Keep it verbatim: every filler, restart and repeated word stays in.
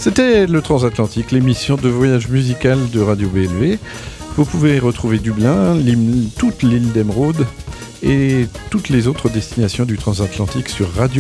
C'était le Transatlantique, l'émission de voyage musical de Radio B L V. Vous pouvez retrouver Dublin, toute l'île d'Émeraude et toutes les autres destinations du Transatlantique sur radio